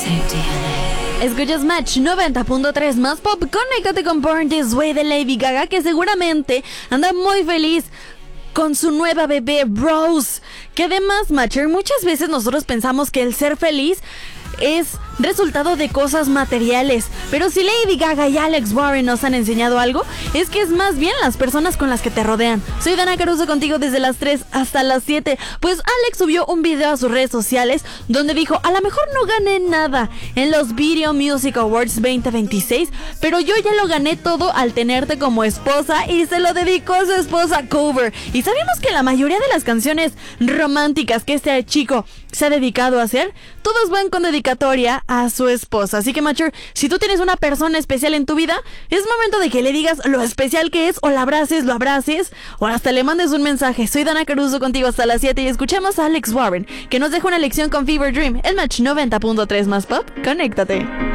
Escuchas Match 90.3 más pop. Conéctate con Born This Way de Lady Gaga, que seguramente anda muy feliz con su nueva bebé Rose. Que además, Matcher, muchas veces nosotros pensamos que el ser feliz es resultado de cosas materiales, pero si Lady Gaga y Alex Warren nos han enseñado algo, es que es más bien las personas con las que te rodean. Soy Dana Caruso contigo desde las 3 hasta las 7. Pues Alex subió un video a sus redes sociales donde dijo: a lo mejor no gané nada en los Video Music Awards 2026, pero yo ya lo gané todo al tenerte como esposa, y se lo dedicó a su esposa Cover. Y sabemos que la mayoría de las canciones románticas que este chico se ha dedicado a hacer, todos van con dedicatoria a su esposa. Así que, Mature, si tú tienes una persona especial en tu vida, es momento de que le digas lo especial que es, o la abraces, lo abraces, o hasta le mandes un mensaje. Soy Dana Caruso contigo hasta las 7 y escuchemos a Alex Warren, que nos deja una lección con Fever Dream. El Match 90.3 más pop. Conéctate.